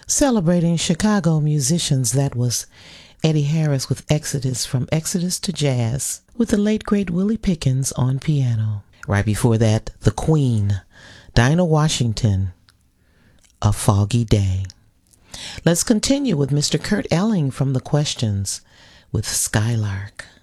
Celebrating Chicago musicians, that was Eddie Harris with Exodus, from Exodus to Jazz, with the late great Willie Pickens on piano. Right before that, the Queen, Dinah Washington, A Foggy Day. Let's continue with Mr. Kurt Elling from The Questions with Skylark.